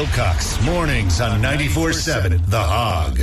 Wilcox, mornings on 94.7 The Hog.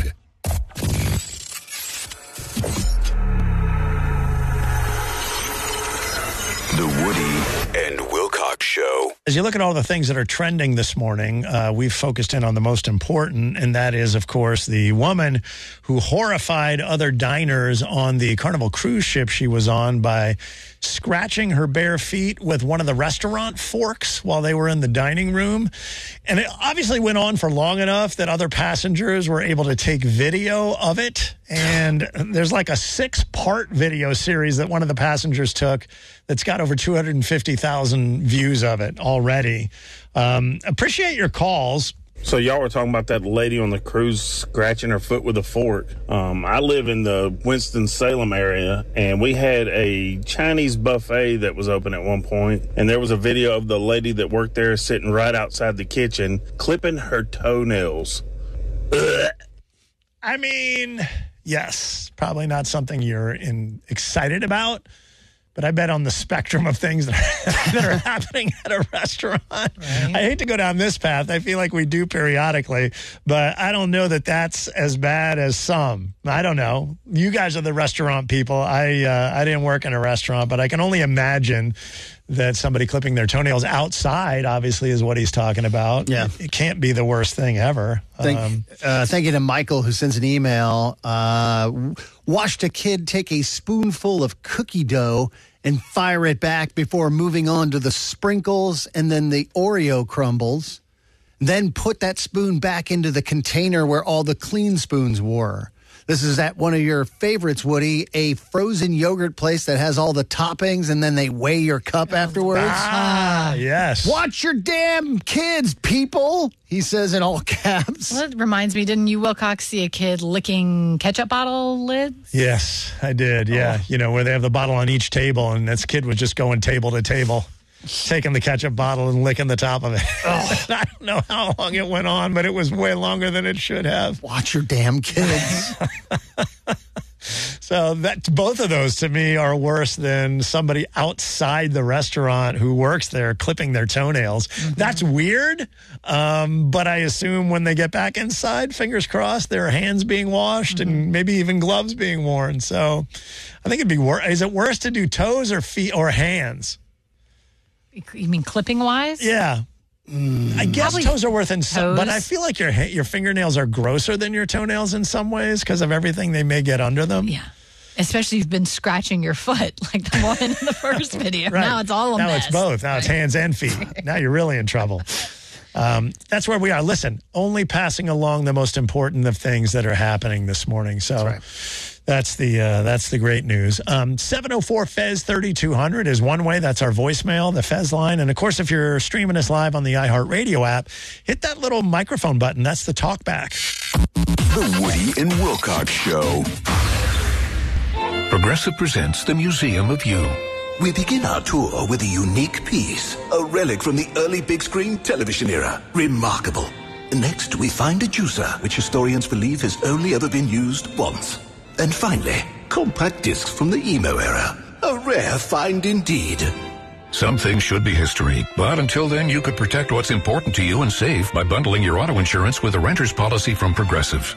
The Woody and Wilcox Show. As you look at all the things that are trending this morning, we've focused in on the most important, and that is, of course, the woman who horrified other diners on the Carnival cruise ship she was on by scratching her bare feet with one of the restaurant forks while they were in the dining room. And it obviously went on for long enough that other passengers were able to take video of it. And there's like a 6-part video series that one of the passengers took that's got over 250,000 views of it already. Appreciate your calls. So y'all were talking about that lady on the cruise scratching her foot with a fork. I live in the Winston-Salem area, and we had a Chinese buffet that was open at one point, and there was a video of the lady that worked there sitting right outside the kitchen, clipping her toenails. Ugh. I mean, yes, probably not something you're excited about. But I bet on the spectrum of things that are happening at a restaurant. Right. I hate to go down this path. I feel like we do periodically, but I don't know that that's as bad as some. I don't know. You guys are the restaurant people. I didn't work in a restaurant, but I can only imagine that somebody clipping their toenails outside, obviously, is what he's talking about. Yeah. It can't be the worst thing ever. Thank you to Michael, who sends an email. Watched a kid take a spoonful of cookie dough and fire it back before moving on to the sprinkles and then the Oreo crumbles. Then put that spoon back into the container where all the clean spoons were. This is at one of your favorites, Woody, a frozen yogurt place that has all the toppings, and then they weigh your cup afterwards. Yes. Watch your damn kids, people, he says in all caps. Well, it reminds me, didn't you, Wilcox, see a kid licking ketchup bottle lids? Yes, I did, yeah. Oh. You know, where they have the bottle on each table, and this kid was just going table to table, taking the ketchup bottle and licking the top of it. Oh. I don't know how long it went on, but it was way longer than it should have. Watch your damn kids. So both of those to me are worse than somebody outside the restaurant who works there clipping their toenails. Mm-hmm. That's weird, but I assume when they get back inside, fingers crossed, their hands being washed and maybe even gloves being worn. So I think it'd be worse. Is it worse to do toes or feet or hands? You mean clipping-wise? Yeah. I guess probably toes are worth in some, but I feel like your fingernails are grosser than your toenails in some ways because of everything they may get under them. Yeah. Especially if you've been scratching your foot like the woman in the first video. Right. Now it's all a mess. Now it's both. Now it's hands and feet. Now you're really in trouble. That's where we are. Listen, only passing along the most important of things that are happening this morning. So that's the great news. 704-FEZ-3200 is one way. That's our voicemail, the Fez line. And, of course, if you're streaming us live on the iHeartRadio app, hit that little microphone button. That's the talk back. The Woody and Wilcox Show. Progressive presents the Museum of You. We begin our tour with a unique piece, a relic from the early big screen television era. Remarkable. Next, we find a juicer, which historians believe has only ever been used once. And finally, compact discs from the emo era. A rare find indeed. Some things should be history, but until then, you could protect what's important to you and save by bundling your auto insurance with a renter's policy from Progressive.